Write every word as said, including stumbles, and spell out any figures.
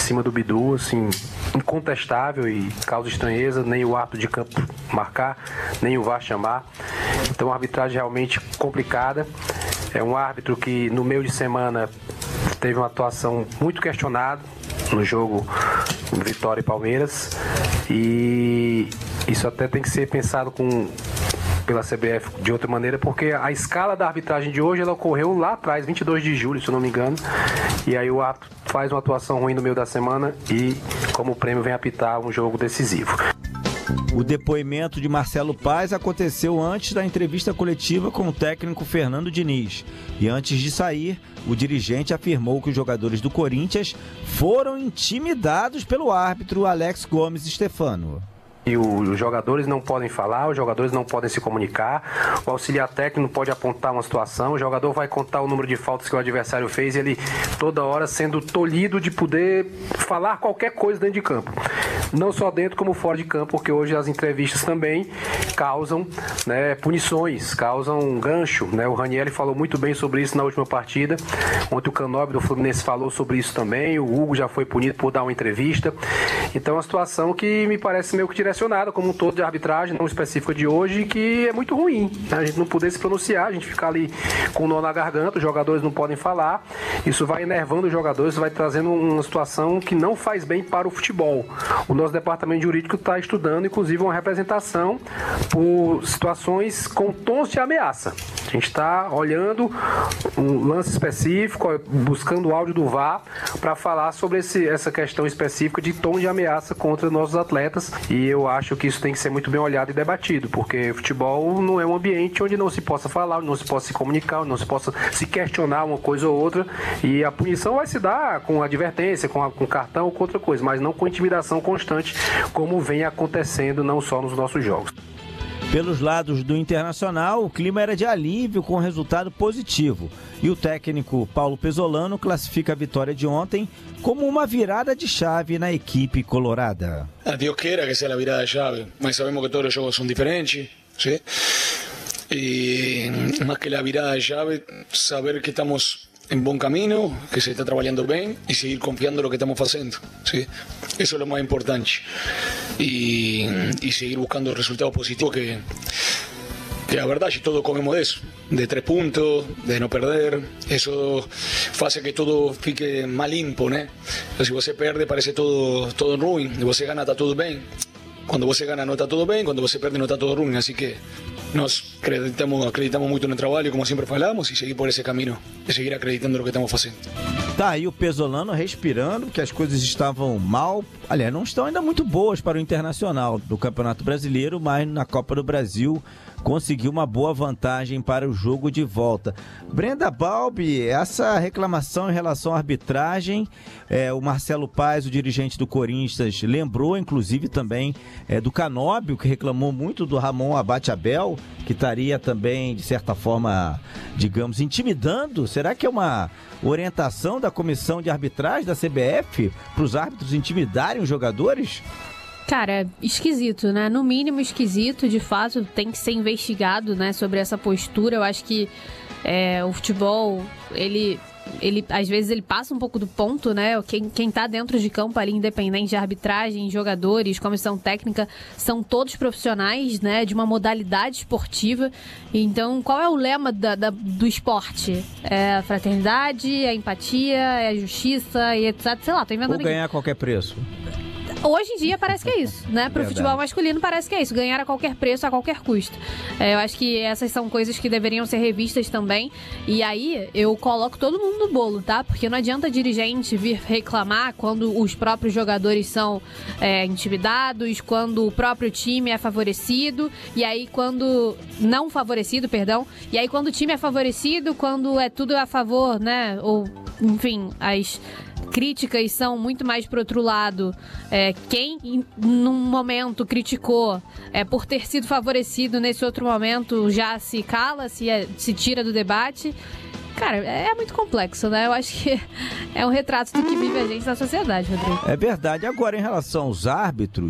cima do Bidu, assim, incontestável e causa estranheza, nem o árbitro de campo marcar, nem o V A R chamar. Então, a arbitragem realmente complicada. É um árbitro que no meio de semana teve uma atuação muito questionada no jogo Vitória e Palmeiras, e isso até tem que ser pensado com, pela C B F de outra maneira, porque a escala da arbitragem de hoje ela ocorreu lá atrás, vinte e dois de julho, se eu não me engano, e aí o árbitro faz uma atuação ruim no meio da semana e como prêmio vem apitar um jogo decisivo. O depoimento de Marcelo Paes aconteceu antes da entrevista coletiva com o técnico Fernando Diniz. E antes de sair, o dirigente afirmou que os jogadores do Corinthians foram intimidados pelo árbitro Alex Gomes Stefano. E os jogadores não podem falar, os jogadores não podem se comunicar, o auxiliar técnico não pode apontar uma situação, o jogador vai contar o número de faltas que o adversário fez e ele toda hora sendo tolhido de poder falar qualquer coisa dentro de campo. Não só dentro como fora de campo, porque hoje as entrevistas também causam, né, punições, causam um gancho, né? O Ranieri falou muito bem sobre isso na última partida, ontem o Canóbio do Fluminense falou sobre isso também, o Hugo já foi punido por dar uma entrevista. Então é uma situação que me parece meio que direcionada como um todo de arbitragem, não específica de hoje, que é muito ruim, né? A gente não poder se pronunciar, a gente ficar ali com o nó na garganta, os jogadores não podem falar, isso vai enervando os jogadores, vai trazendo uma situação que não faz bem para o futebol. O nosso departamento jurídico está estudando, inclusive, uma representação por situações com tons de ameaça. A gente está olhando um lance específico, buscando o áudio do V A R para falar sobre esse, essa questão específica de tom de ameaça contra nossos atletas, e eu acho que isso tem que ser muito bem olhado e debatido, porque o futebol não é um ambiente onde não se possa falar, onde não se possa se comunicar, onde não se possa se questionar uma coisa ou outra, e a punição vai se dar com advertência, com, a, com cartão ou com outra coisa, mas não com intimidação constante, como vem acontecendo não só nos nossos jogos. Pelos lados do Internacional, o clima era de alívio com resultado positivo. E o técnico Paulo Pesolano classifica a vitória de ontem como uma virada de chave na equipe colorada. A Deus queira que seja a virada de chave, mas sabemos que todos os jogos são diferentes, ¿sí? E mais que a virada de chave, saber que estamos en buen camino, que se está trabajando bien y seguir confiando en lo que estamos haciendo, ¿sí? Eso es lo más importante. Y, y seguir buscando resultados positivos que, que la verdad, si todos comemos de eso, de tres puntos, de no perder, eso hace que todo fique más limpo, ¿no? Si você perde parece todo, todo ruim, si você gana está todo bien. Cuando você gana no está todo bien, cuando você perde no está todo ruim, así que nós acreditamos, acreditamos muito no trabalho, como sempre falamos, e seguir por esse caminho, de seguir acreditando no que estamos fazendo. Tá aí o Pesolano respirando, que as coisas estavam mal, aliás, não estão ainda muito boas para o Internacional do Campeonato Brasileiro, mas na Copa do Brasil conseguiu uma boa vantagem para o jogo de volta. Brenda Balbi, essa reclamação em relação à arbitragem, é, o Marcelo Paes, o dirigente do Corinthians, lembrou inclusive também é, do Canóbio, que reclamou muito do Ramon Abate Abel, que estaria também, de certa forma, digamos, intimidando. Será que é uma orientação da comissão de arbitragem da C B F para os árbitros intimidarem os jogadores? Cara, esquisito, né? No mínimo esquisito, de fato, tem que ser investigado, né, sobre essa postura. Eu acho que é, o futebol, ele, ele, às vezes, ele passa um pouco do ponto, né? Quem, quem tá dentro de campo ali, independente de arbitragem, jogadores, comissão técnica, são todos profissionais, né, de uma modalidade esportiva. Então, qual é o lema da, da, do esporte? É a fraternidade, é a empatia, é a justiça e etcétera. Sei lá, tô inventando Ou ganhar aqui. a qualquer preço. Hoje em dia parece que é isso, né? Pro Verdade. futebol masculino parece que é isso, ganhar a qualquer preço, a qualquer custo. É, eu acho que essas são coisas que deveriam ser revistas também. E aí eu coloco todo mundo no bolo, tá? Porque não adianta dirigente vir reclamar quando os próprios jogadores são é, intimidados, quando o próprio time é favorecido, e aí quando... não favorecido, perdão. E aí quando o time é favorecido, quando é tudo a favor, né? Ou, enfim, as... críticas são muito mais pro outro lado. É, quem num momento criticou é, por ter sido favorecido, nesse outro momento já se cala, se, se tira do debate. Cara, é muito complexo, né? Eu acho que é um retrato do que vive a gente na sociedade, Rodrigo. É verdade. Agora, em relação aos árbitros,